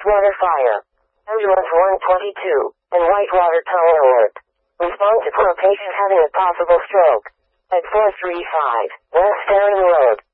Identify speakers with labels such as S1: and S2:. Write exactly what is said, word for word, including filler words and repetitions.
S1: Wastewater fire. Ambulance one twenty-two, and Whitewater Tunnel alert. Response for a patient having a possible stroke. At four three five, West Staring Road.